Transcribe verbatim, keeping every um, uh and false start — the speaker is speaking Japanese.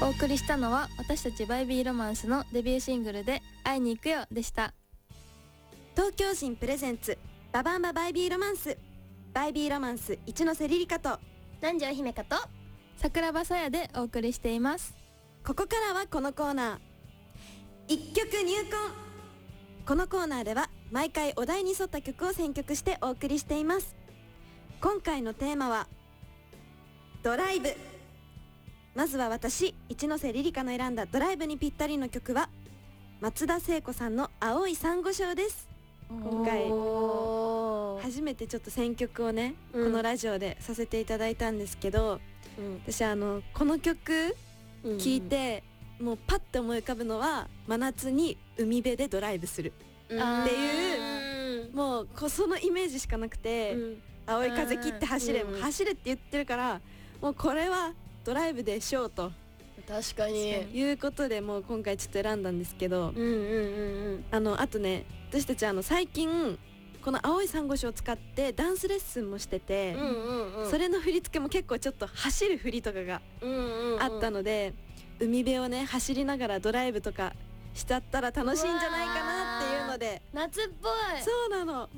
お送りしたのは私たちバイビーロマンスのデビューシングルで会いに行くよでした。 東京人プレゼンツババンババイビーロマンス、バイビーロマンス一ノ瀬リリカと南條姫香と桜庭さやでお送りしています。 ここからはこのコーナー、一曲入魂。このコーナーでは毎回お題に沿った曲を選曲してお送りしています。今回のテーマはドライブ。まずは私一ノ瀬リリカの選んだドライブにぴったりの曲は松田聖子さんの青い珊瑚礁です。今回初めてちょっと選曲をね、うん、このラジオでさせていただいたんですけど、うん、私あのこの曲聴いて、うん、もうパッと思い浮かぶのは真夏に海辺でドライブするっていう、もうこそのイメージしかなくて、うん、青い風切って走れ、うん、走るって言ってるからもうこれはドライブでしょうと、 確かにいうことでもう今回ちょっと選んだんですけど、 うんうんうんうん、 あのあとね私たちあの最近この青い珊瑚礁を使ってダンスレッスンもしてて、うんうんうん、それの振り付けも結構ちょっと走る振りとかがあったので、うんうんうん、海辺をね走りながらドライブとかしちゃったら楽しいんじゃないかなっていうので、 夏っぽい。 そうなの。